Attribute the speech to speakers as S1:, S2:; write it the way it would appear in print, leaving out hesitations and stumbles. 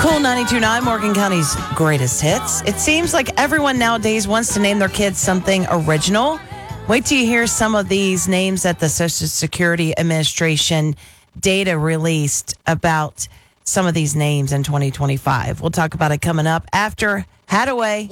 S1: Cool 92.9, Morgan County's greatest hits. It seems like everyone nowadays wants to name their kids something original. Wait till you hear some of these names that the Social Security Administration data released about some of these names in 2025. We'll talk about it coming up after Hadaway.